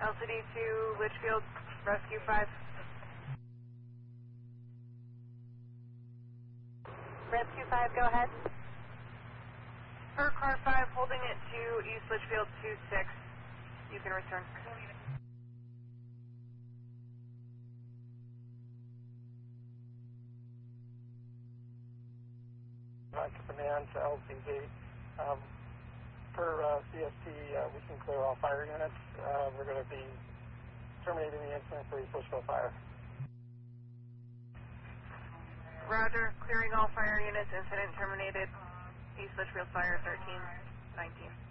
LCD to Litchfield, Rescue 5. Rescue 5, go ahead. Per car 5, holding it to East Litchfield 26. You can return. Command to LCD. Per CST, we can clear all fire units. We're going to be terminating the incident for East Litchfield Fire. Roger, clearing all fire units, incident terminated. East Litchfield Fire 1319.